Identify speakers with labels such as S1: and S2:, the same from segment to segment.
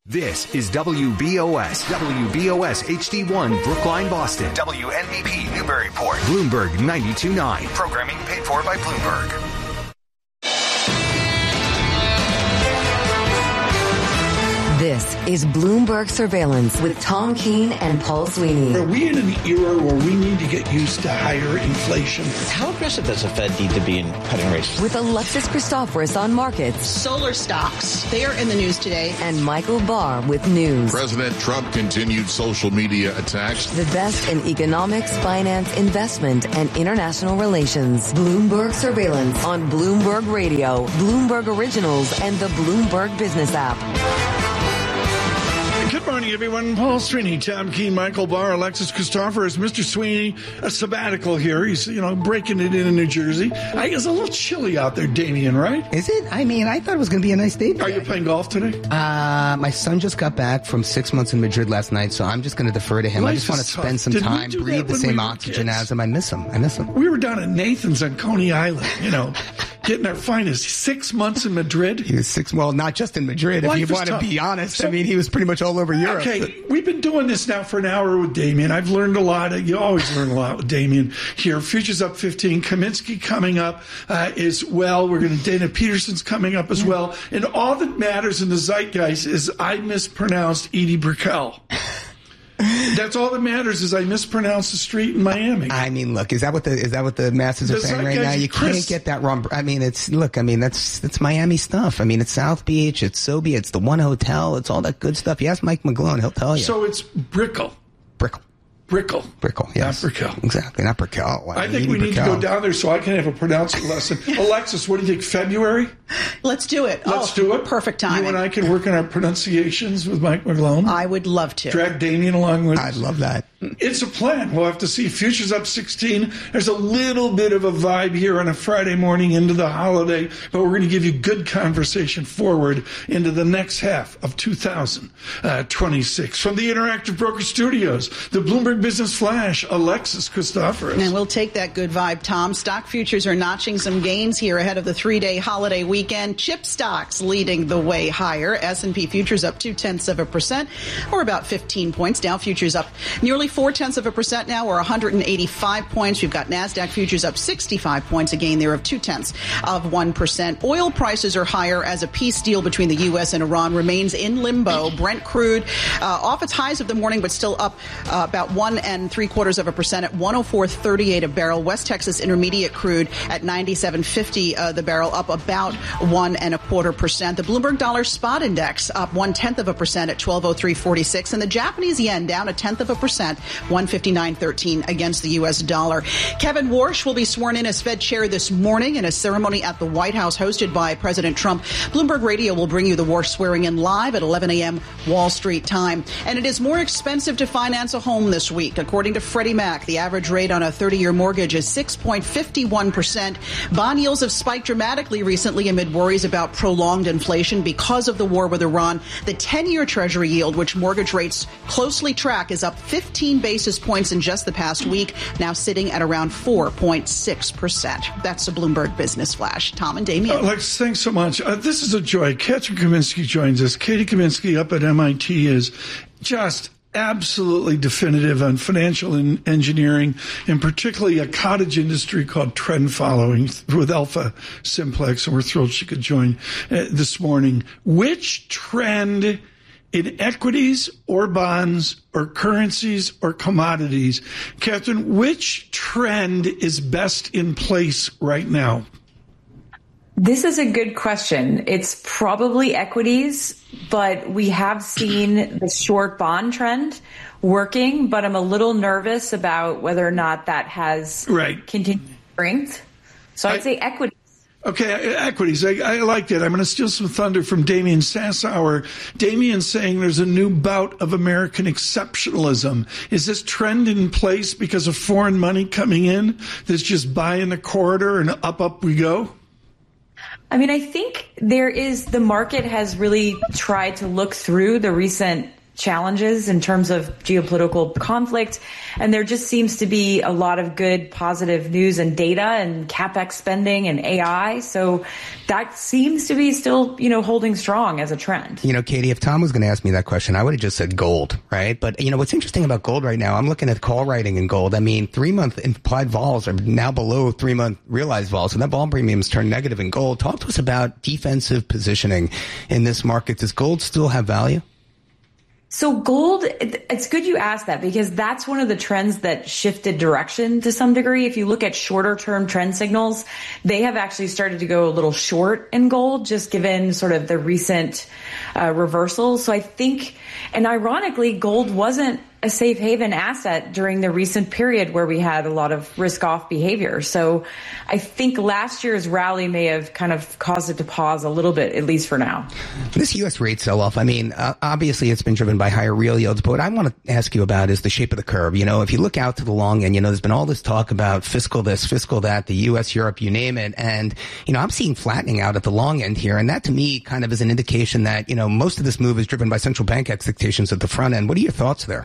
S1: This is WBOS HD1 Brookline, Boston. WNBP Newburyport. Bloomberg 92.9. Programming paid for by Bloomberg.
S2: This is Bloomberg Surveillance with Tom Keene and Paul Sweeney.
S3: Are we in an era where we need to get used to higher inflation?
S4: How aggressive does the Fed need to be in cutting rates?
S2: With Alexis Christoforous on markets.
S5: Solar stocks, they are in the news today.
S2: And Michael Barr with news.
S6: President Trump continued social media attacks.
S2: The best in economics, finance, investment, and international relations. Bloomberg Surveillance on Bloomberg Radio, Bloomberg Originals, and the Bloomberg Business app.
S3: Good morning, everyone. Paul Sweeney, Tom Keene, Michael Barr, Alexis Christoforous. Mr. Sweeney, a sabbatical here. He's, breaking it in New Jersey. I guess a little chilly out there, Damien, right?
S7: Is it? I mean, I thought it was going to be a nice day today.
S3: Are you playing golf today?
S7: My son just got back from 6 months in Madrid last night, so I'm just going to defer to him.
S3: Life
S7: I just want to spend some time, breathe the same oxygen as him. I miss him.
S3: We were down at Nathan's on Coney Island, getting our finest. 6 months in Madrid.
S7: He was not just in Madrid.
S3: Life
S7: if you want to be honest. So, he was pretty much all over Europe.
S3: Okay, we've been doing this now for an hour with Damien. I've learned a lot. You always learn a lot with Damien here. Futures up 15. Kaminsky coming up as well. Dana Peterson's coming up as well. And all that matters in the zeitgeist is I mispronounced Edie Brickell. That's all that matters is I mispronounced the street in Miami.
S7: I mean, look, is that what the masses are saying right now? You can't get that wrong. I mean, that's Miami stuff. I mean, it's South Beach, it's Sobe, it's the One Hotel, it's all that good stuff. You ask Mike McGlone, he'll tell you.
S3: So it's Brickell,
S7: yes.
S3: Not Brickell.
S7: Exactly, not Brickell.
S3: I think we need to go down there so I can have a pronouncing lesson. Alexis, what do you think, February?
S5: Let's do it.
S3: Let's do it.
S5: Perfect timing.
S3: You and I can work on our pronunciations with Mike McGlone.
S5: I would love to.
S3: Drag Damien along with us.
S7: I'd love that.
S3: It's a plan. We'll have to see. Futures up 16. There's a little bit of a vibe here on a Friday morning into the holiday, but we're going to give you good conversation forward into the next half of 2026. From the Interactive Broker Studios, the Bloomberg Business Flash, Alexis Christoforous.
S5: And we'll take that good vibe, Tom. Stock futures are notching some gains here ahead of the three-day holiday weekend. Chip stocks leading the way higher. S&P futures up 0.2%, or about 15 points. Dow futures up nearly 0.4% now, or 185 points. We've got NASDAQ futures up 65 points, a gain there of 0.2%. Oil prices are higher as a peace deal between the U.S. and Iran remains in limbo. Brent crude off its highs of the morning, but still up about 1.75% at 104.38 a barrel. West Texas Intermediate crude at 97.50 the barrel, up about 1.25%. The Bloomberg Dollar Spot Index up 0.1% at 1203.46, and the Japanese yen down 0.1%, 159.13 against the U.S. dollar. Kevin Warsh will be sworn in as Fed chair this morning in a ceremony at the White House hosted by President Trump. Bloomberg Radio will bring you the Warsh swearing in live at 11 a.m. Wall Street time. And it is more expensive to finance a home this week. According to Freddie Mac, the average rate on a 30-year mortgage is 6.51%. Bond yields have spiked dramatically recently amid worries about prolonged inflation because of the war with Iran. The 10-year Treasury yield, which mortgage rates closely track, is up 15 basis points in just the past week, now sitting at around 4.6%. That's the Bloomberg Business Flash. Tom and Damien.
S3: Lex, thanks so much. This is a joy. Catherine Kaminsky joins us. Katie Kaminsky up at MIT is just absolutely definitive on financial engineering, and particularly a cottage industry called trend following with Alpha Simplex, and we're thrilled she could join this morning. Which trend in equities or bonds or currencies or commodities, Catherine, which trend is best in place right now?
S8: This is a good question. It's probably equities, but we have seen the short bond trend working, but I'm a little nervous about whether or not that has continued strength. So I'd say equities.
S3: Okay, equities. I like that. I'm going to steal some thunder from Damien Sassower. Damien saying there's a new bout of American exceptionalism. Is this trend in place because of foreign money coming in that's just buying the corridor and up we go?
S8: I mean, I think the market has really tried to look through the recent challenges in terms of geopolitical conflict. And there just seems to be a lot of good positive news and data and CapEx spending and AI. So that seems to be still, holding strong as a trend.
S7: Katie, if Tom was going to ask me that question, I would have just said gold, right? But, what's interesting about gold right now, I'm looking at call writing in gold. I mean, 3-month implied vols are now below 3-month realized vols. So that vol premium's turned negative in gold. Talk to us about defensive positioning in this market. Does gold still have value?
S8: So gold, it's good you asked that because that's one of the trends that shifted direction to some degree. If you look at shorter term trend signals, they have actually started to go a little short in gold, just given sort of the recent reversal. So I think, and ironically, gold wasn't a safe haven asset during the recent period where we had a lot of risk off behavior. So I think last year's rally may have kind of caused it to pause a little bit, at least for now.
S7: This U.S. rate sell-off, obviously it's been driven by higher real yields, but what I want to ask you about is the shape of the curve. If you look out to the long end, there's been all this talk about fiscal this, fiscal that, the U.S., Europe, you name it. And, I'm seeing flattening out at the long end here. And that to me kind of is an indication that, most of this move is driven by central bank expectations at the front end. What are your thoughts there?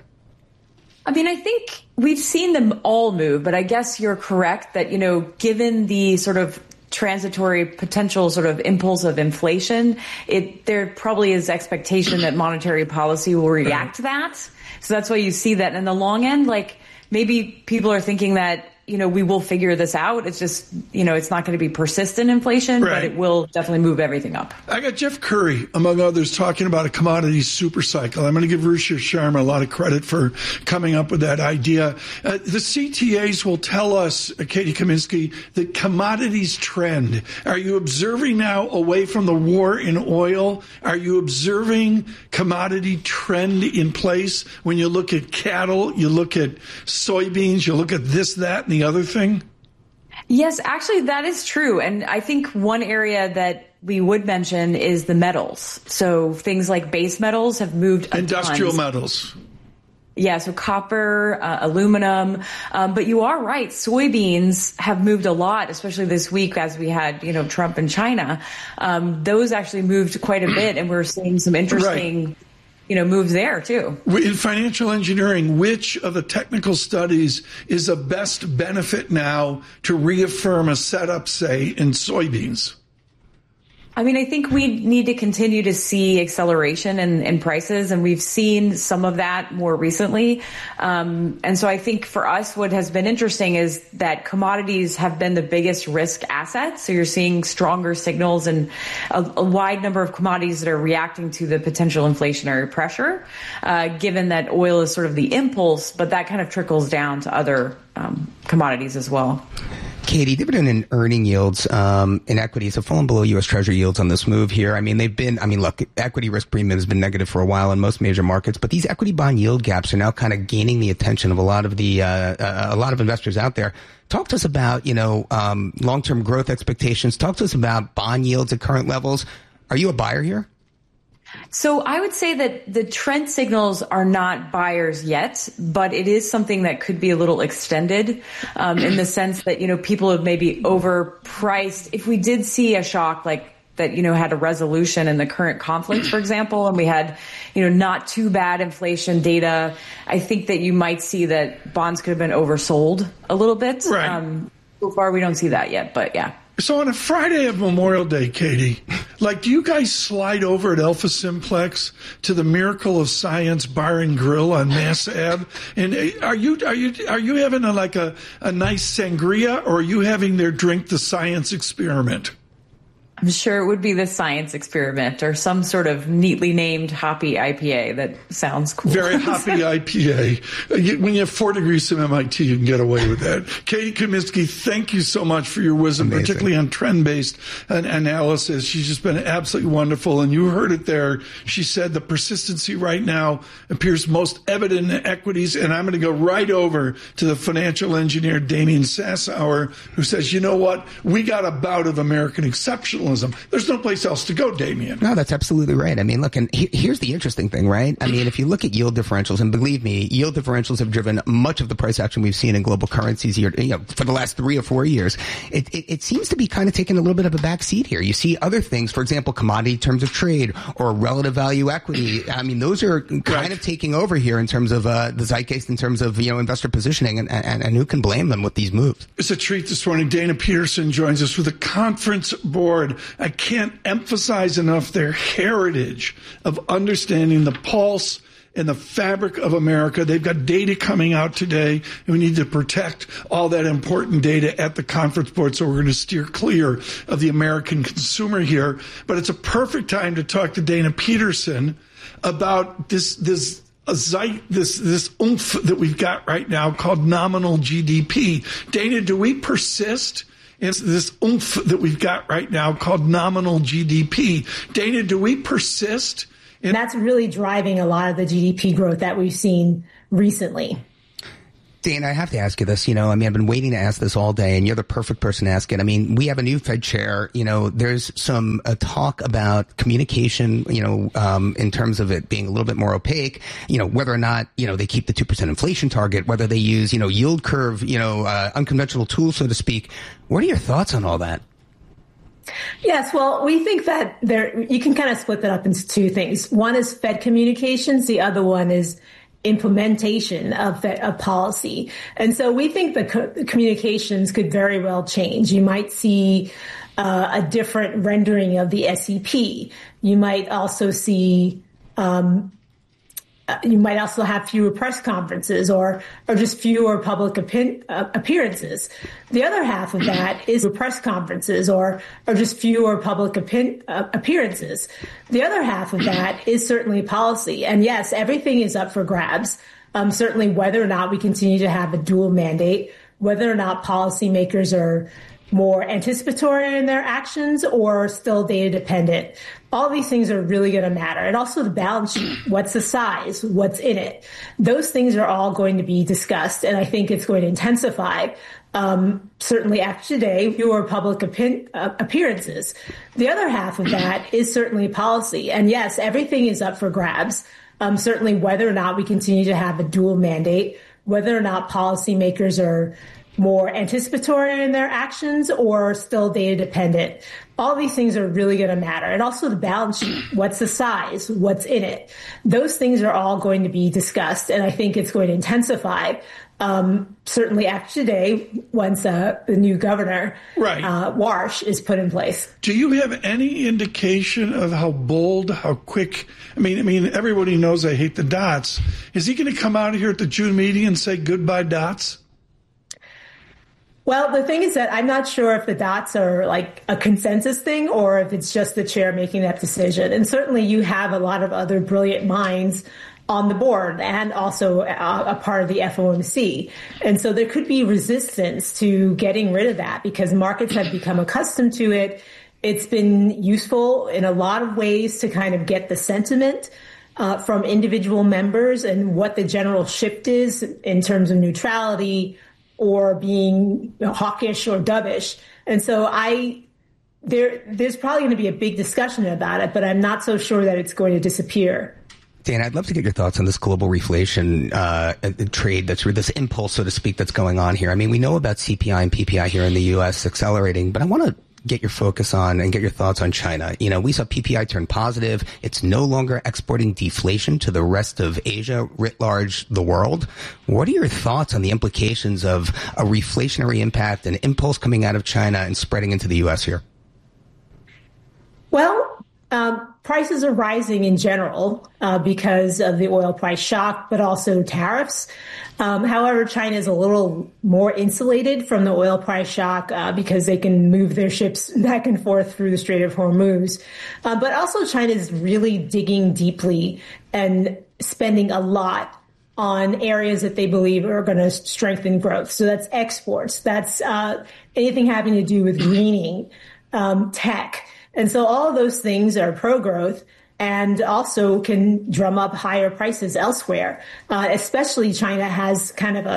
S8: I think we've seen them all move, but I guess you're correct that, given the sort of transitory potential sort of impulse of inflation, there probably is expectation that monetary policy will react to that. So that's why you see that in the long end, maybe people are thinking that, we will figure this out. It's just, it's not going to be persistent inflation, but it will definitely move everything up.
S3: I got Jeff Curry, among others, talking about a commodity super cycle. I'm going to give Ruchir Sharma a lot of credit for coming up with that idea. The CTAs will tell us, Katie Kaminsky, the commodities trend. Are you observing now away from the war in oil? Are you observing commodity trend in place when you look at cattle, you look at soybeans, you look at this, that, and the other thing?
S8: Yes, actually, that is true. And I think one area that we would mention is the metals. So things like base metals have moved a
S3: Industrial
S8: ton.
S3: metals.
S8: Yeah, so copper, aluminum. But you are right. Soybeans have moved a lot, especially this week as we had, Trump and China. Those actually moved quite a bit, and we're seeing some interesting moves there too.
S3: In financial engineering, which of the technical studies is the best benefit now to reaffirm a setup, say, in soybeans?
S8: I think we need to continue to see acceleration in prices, and we've seen some of that more recently. And so I think for us, what has been interesting is that commodities have been the biggest risk asset. So you're seeing stronger signals and a wide number of commodities that are reacting to the potential inflationary pressure, given that oil is sort of the impulse, but that kind of trickles down to other commodities as well.
S7: Katie, dividend and earning yields in equities have fallen below U.S. Treasury yields on this move here. Look, equity risk premium has been negative for a while in most major markets, but these equity bond yield gaps are now kind of gaining the attention of a lot of investors out there. Talk to us about, long-term growth expectations. Talk to us about bond yields at current levels. Are you a buyer here?
S8: So I would say that the trend signals are not buyers yet, but it is something that could be a little extended in the sense that, people have maybe overpriced. If we did see a shock like that, had a resolution in the current conflict, for example, and we had, not too bad inflation data, I think that you might see that bonds could have been oversold a little bit.
S3: Right.
S8: So far, we don't see that yet, but yeah.
S3: So on a Friday of Memorial Day, Katie, do you guys slide over at Alpha Simplex to the Miracle of Science Bar and Grill on Mass Ave? And are you having a nice sangria, or are you having their drink the science experiment?
S8: I'm sure it would be the science experiment or some sort of neatly named hoppy IPA. That sounds cool.
S3: Very hoppy IPA. When you have 4 degrees from MIT, you can get away with that. Katie Kaminsky, thank you so much for your wisdom, particularly on trend-based analysis. She's just been absolutely wonderful. And you heard it there. She said the persistency right now appears most evident in equities. And I'm going to go right over to the financial engineer, Damien Sassower, who says, you know what? We got a bout of American exceptionalism nationalism. There's no place else to go, Damien.
S7: No, that's absolutely right. I mean, look, and here's the interesting thing, right? I mean, if you look at yield differentials, and believe me, yield differentials have driven much of the price action we've seen in global currencies here, for the last 3 or 4 years. It seems to be kind of taking a little bit of a back seat here. You see other things, for example, commodity terms of trade or relative value equity. I mean, those are kind of taking over here in terms of the zeitgeist, in terms of investor positioning, and who can blame them with these moves?
S3: It's a treat this morning. Dana Peterson joins us with the Conference Board. I can't emphasize enough their heritage of understanding the pulse and the fabric of America. They've got data coming out today, and we need to protect all that important data at the Conference Board, so we're going to steer clear of the American consumer here. But it's a perfect time to talk to Dana Peterson about this oomph that we've got right now called nominal GDP. Dana, do we persist in this oomph that we've got right now called nominal GDP? Dana, do we persist?
S9: And that's really driving a lot of the GDP growth that we've seen recently.
S7: Dana, I have to ask you this. I've been waiting to ask this all day, and you're the perfect person to ask it. I mean, we have a new Fed chair. There's some talk about communication, in terms of it being a little bit more opaque, whether or not, they keep the 2% inflation target, whether they use, yield curve, unconventional tools, so to speak. What are your thoughts on all that?
S9: Yes, well, we think that you can kind of split that up into two things. One is Fed communications. The other one is implementation of policy. And so we think the communications could very well change. You might see a different rendering of the SEP. You might also see you might also have fewer press conferences or just fewer public appearances. The other half of that is press conferences or just fewer public appearances. The other half of that is certainly policy. And yes, everything is up for grabs. Certainly whether or not we continue to have a dual mandate, whether or not policymakers are more anticipatory in their actions or still data dependent. All these things are really going to matter. And also the balance sheet. What's the size? What's in it? Those things are all going to be discussed. And I think it's going to intensify. Certainly after today, fewer public appearances. The other half of that is certainly policy. And yes, everything is up for grabs. Certainly whether or not we continue to have a dual mandate, whether or not policymakers are more anticipatory in their actions or still data dependent. All these things are really going to matter. And also the balance sheet. What's the size? What's in it? Those things are all going to be discussed. And I think it's going to intensify. Certainly after today, once the new governor, Warsh, is put in place.
S3: Do you have any indication of how bold, how quick? I mean, everybody knows I hate the dots. Is he going to come out here at the June meeting and say goodbye dots?
S9: Well, the thing is that I'm not sure if the dots are like a consensus thing or if it's just the chair making that decision. And certainly you have a lot of other brilliant minds on the board and also a part of the FOMC. And so there could be resistance to getting rid of that because markets have become accustomed to it. It's been useful in a lot of ways to kind of get the sentiment from individual members and what the general shift is in terms of neutrality or being hawkish or dovish. And so there's probably going to be a big discussion about it, but I'm not so sure that it's going to disappear.
S7: Dan, I'd love to get your thoughts on this global reflation trade, this impulse, so to speak, that's going on here. I mean, we know about CPI and PPI here in the U.S. accelerating, but I want to get your focus on and get your thoughts on China. We saw PPI turn positive. It's no longer exporting deflation to the rest of Asia, writ large, the world. What are your thoughts on the implications of a reflationary impact, an impulse coming out of China and spreading into the U.S. here?
S9: Well, prices are rising in general because of the oil price shock, but also tariffs. However, China is a little more insulated from the oil price shock because they can move their ships back and forth through the Strait of Hormuz. But also China is really digging deeply and spending a lot on areas that they believe are going to strengthen growth. So that's exports. That's anything having to do with greening, tech. And so all of those things are pro-growth and also can drum up higher prices elsewhere. Especially China has kind of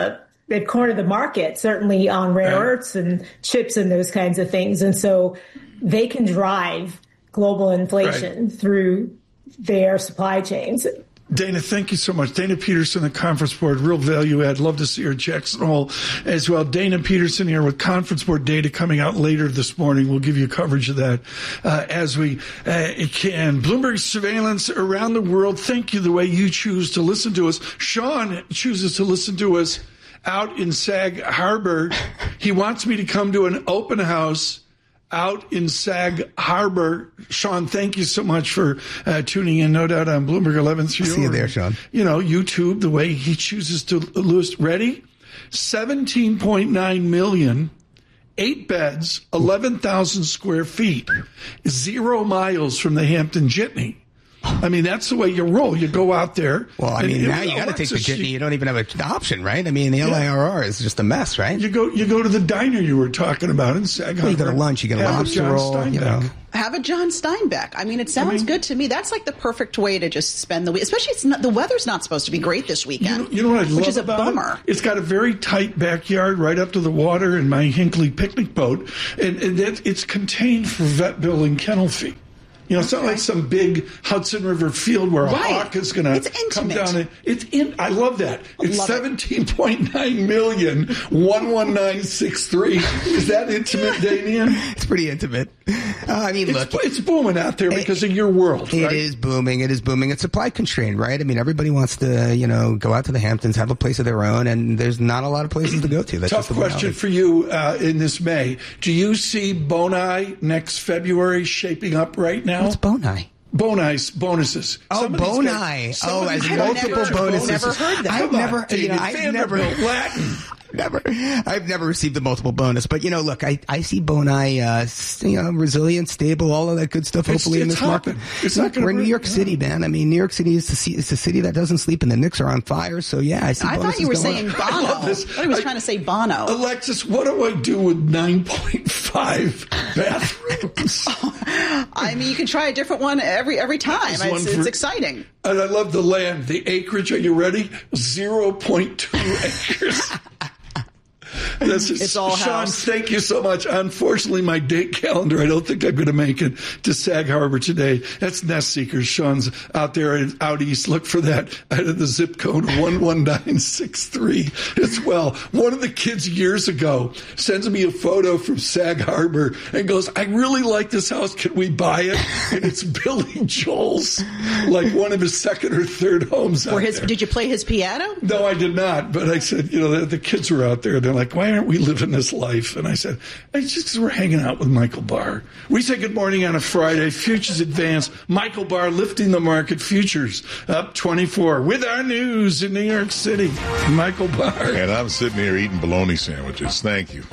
S9: they've cornered the market, certainly on rare earths and chips and those kinds of things. And so they can drive global inflation through their supply chains.
S3: Dana, thank you so much. Dana Peterson, the Conference Board, real value add. Love to see her at Jackson Hole as well. Dana Peterson here with Conference Board data coming out later this morning. We'll give you coverage of that as we can. Bloomberg surveillance around the world. Thank you the way you choose to listen to us. Sean chooses to listen to us out in Sag Harbor. He wants me to come to an open house out in Sag Harbor. Sean, thank you so much for tuning in, no doubt, on Bloomberg 1130.
S7: See you there, Sean.
S3: You know, YouTube, the way he chooses to list. Ready? 17.9 million, 8 beds, 11,000 square feet, 0 miles from the Hampton Jitney. I mean, that's the way you roll. You go out there.
S7: Well, I mean, now you got to take the jitney. You don't even have an option, right? I mean, the LIRR is just a mess, right?
S3: You go to the diner you were talking about in Sag Harbor.
S7: Well, you go to lunch, you get a lobster roll, you know.
S5: Have a John Steinbeck. I mean, it sounds good to me. That's like the perfect way to just spend the week. Especially, the weather's not supposed to be great this weekend.
S3: You know what I love
S5: which is a
S3: about
S5: bummer.
S3: It's got a very tight backyard right up to the water in my Hinckley picnic boat, and it's contained for vet bill and kennel fee. You know, it's not like some big Hudson River field where a hawk is going to come down. I love that. It's 17.9 million, 11963. Is that intimate, Damien?
S7: It's pretty intimate. I mean, look.
S3: It's booming out there because of your world, right?
S7: It is booming. It is booming. It's supply constrained, right? I mean, everybody wants to, you know, go out to the Hamptons, have a place of their own, and there's not a lot of places to go to. That's
S3: Tough question for you in this May. Do you see Bonai next February shaping up right now?
S7: What's Bonai?
S3: Bonai's bonuses.
S7: Oh, Bonai. As multiple bonuses.
S5: Never heard that.
S7: I've never received a multiple bonus, but look, I see Bonai, resilient, stable, all of that good stuff. Hopefully in this market, we're in New York City, man. I mean, New York City is the city that doesn't sleep, and the Knicks are on fire. So yeah, I see.
S5: I thought you were saying Bono. I thought he was trying to say Bono.
S3: Alexis, what do I do with 9.5 bathrooms?
S5: I mean, you can try a different one every time. It's exciting.
S3: And I love the land, the acreage. Are you ready? 0.2 acres.
S5: It's all
S3: Sean,
S5: house.
S3: Thank you so much. Unfortunately, my date calendar, I don't think I'm going to make it to Sag Harbor today. That's Nest Seekers. Sean's out there out east. Look for that out of the zip code 11963 as well. One of the kids years ago sends me a photo from Sag Harbor and goes, I really like this house. Can we buy it? And it's Billy Joel's, like one of his second or third homes out there.
S5: Did you play his piano?
S3: No, I did not. But I said, the kids were out there. They're like, why aren't we living this life? And I said, it's just because we're hanging out with Michael Barr. We say good morning on a Friday. Futures advance. Michael Barr lifting the market. Futures up 24 with our news in New York City. Michael Barr.
S6: And I'm sitting here eating bologna sandwiches. Thank you.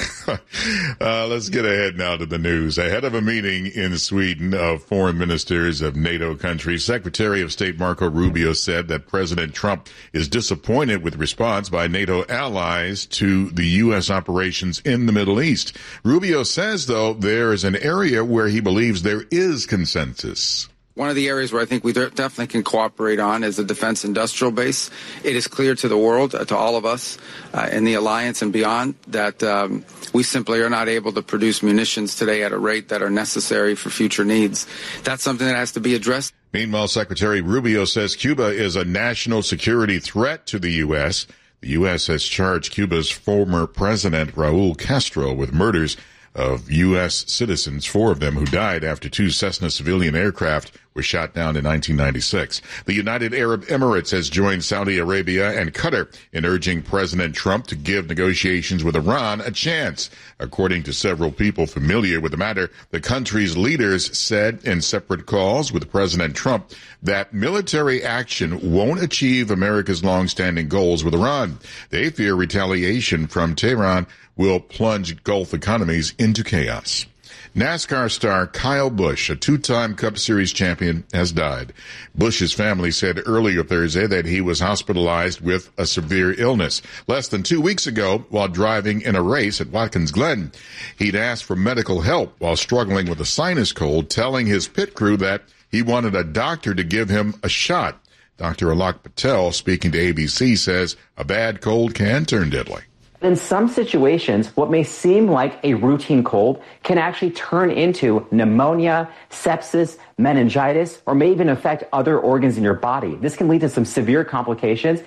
S6: Let's get ahead now to the news. Ahead of a meeting in Sweden of foreign ministers of NATO countries, Secretary of State Marco Rubio said that President Trump is disappointed with response by NATO allies to the U.S. operations in the Middle East. Rubio says, though, there is an area where he believes there is consensus.
S10: One of the areas where I think we definitely can cooperate on is the defense industrial base. It is clear to the world, to all of us in the alliance and beyond, that we simply are not able to produce munitions today at a rate that are necessary for future needs. That's something that has to be addressed.
S6: Meanwhile, Secretary Rubio says Cuba is a national security threat to the U.S. The U.S. has charged Cuba's former president, Raul Castro, with murders of U.S. citizens, 4 of them who died after 2 Cessna civilian aircraft were shot down in 1996. The United Arab Emirates has joined Saudi Arabia and Qatar in urging President Trump to give negotiations with Iran a chance. According to several people familiar with the matter, the country's leaders said in separate calls with President Trump that military action won't achieve America's long-standing goals with Iran. They fear retaliation from Tehran will plunge Gulf economies into chaos. NASCAR star Kyle Busch, a 2-time Cup Series champion, has died. Busch's family said earlier Thursday that he was hospitalized with a severe illness. Less than 2 weeks ago, while driving in a race at Watkins Glen, he'd asked for medical help while struggling with a sinus cold, telling his pit crew that he wanted a doctor to give him a shot. Dr. Alok Patel, speaking to ABC, says a bad cold can turn deadly.
S11: In some situations, what may seem like a routine cold can actually turn into pneumonia, sepsis, meningitis, or may even affect other organs in your body. This can lead to some severe complications.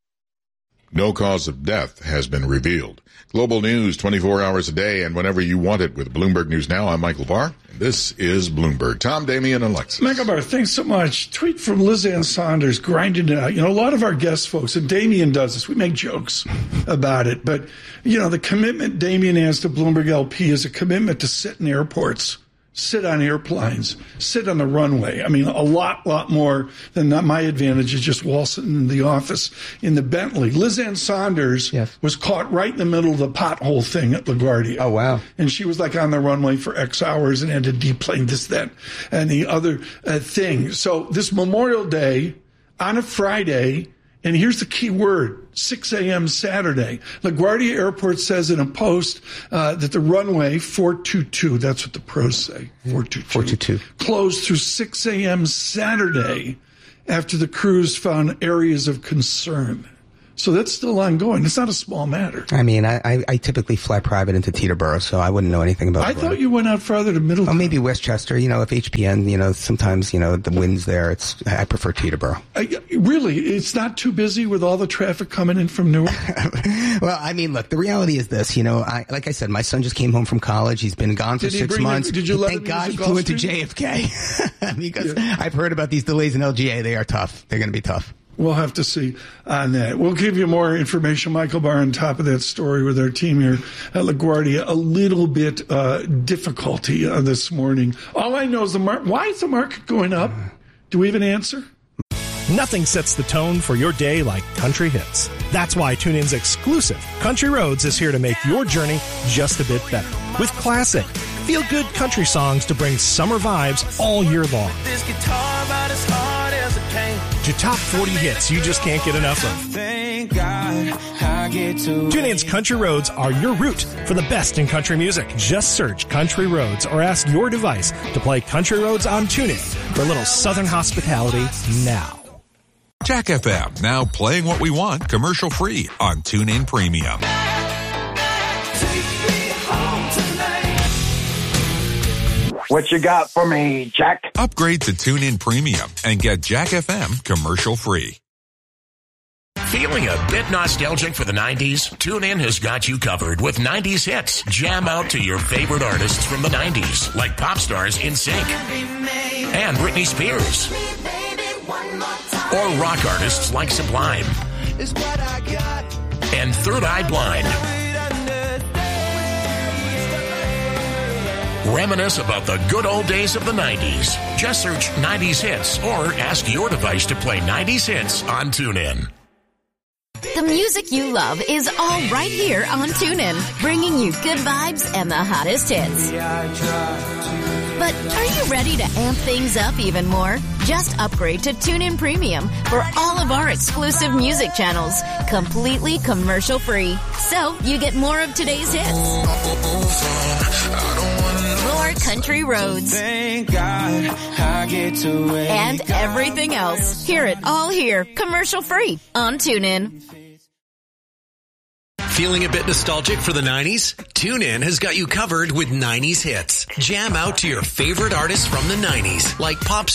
S6: No cause of death has been revealed. Global news 24 hours a day and whenever you want it with Bloomberg News Now. I'm Michael Barr. And this is Bloomberg. Tom, Damian, and Alexis.
S3: Michael Barr, thanks so much. Tweet from Liz Ann Saunders, grinding it out. You know, a lot of our guest folks, and Damian does this, we make jokes about it. But, you know, the commitment Damian has to Bloomberg LP is a commitment to sit in airports, sit on airplanes, sit on the runway. I mean, a lot more than my advantage is just waltzing in the office in the Bentley. Liz Ann Saunders was caught right in the middle of the pothole thing at LaGuardia.
S7: Oh, wow.
S3: And she was like on the runway for X hours and had to deplane this, that, and the other thing. So this Memorial Day on a Friday, and here's the key word, 6 a.m. Saturday. LaGuardia Airport says in a post that the runway 422, that's what the pros say, 422, closed through 6 a.m. Saturday after the crews found areas of concern. So that's still ongoing. It's not a small matter.
S7: I mean, I typically fly private into Teterboro, so I wouldn't know anything about it.
S3: I thought you went out farther to Middletown.
S7: Oh, maybe Westchester. You know, if HPN, you know, sometimes, you know, the wind's there. I prefer Teterboro.
S3: Really? It's not too busy with all the traffic coming in from Newark?
S7: Well, I mean, look, the reality is this. You know, like I said, my son just came home from college. He's been gone for 6 months.
S3: Did you let
S7: Thank God he flew into JFK. Because I've heard about these delays in LGA. They are tough. They're going to be tough.
S3: We'll have to see on that. We'll give you more information, Michael Barr, on top of that story with our team here at LaGuardia. A little bit difficulty this morning. All I know is why is the market going up? Do we have an answer?
S12: Nothing sets the tone for your day like country hits. That's why TuneIn's exclusive Country Roads is here to make your journey just a bit better. With classic, feel-good country songs to bring summer vibes all year long. This guitar about as hard as it came. To top 40 hits you just can't get enough of. Thank God I get to TuneIn's Country Roads are your route for the best in country music. Just search Country Roads or ask your device to play Country Roads on TuneIn for a little southern hospitality now.
S13: Jack FM, now playing what we want commercial free on TuneIn Premium.
S14: What you got for me, Jack?
S13: Upgrade to TuneIn Premium and get Jack FM commercial free.
S15: Feeling a bit nostalgic for the 90s? TuneIn has got you covered with 90s hits. Jam out to your favorite artists from the 90s, like pop stars NSYNC and Britney Spears. Or rock artists like Sublime and Third Eye Blind. Reminisce about the good old days of the 90s. Just search 90s hits or ask your device to play 90s hits on TuneIn.
S16: The music you love is all right here on TuneIn, bringing you good vibes and the hottest hits. But are you ready to amp things up even more? Just upgrade to TuneIn Premium for all of our exclusive music channels, completely commercial free. So you get more of today's hits. More country roads. Thank God I get to wake and everything else. Hear it all here, commercial free on TuneIn.
S17: Feeling a bit nostalgic for the 90s? TuneIn has got you covered with 90s hits. Jam out to your favorite artists from the 90s, like pop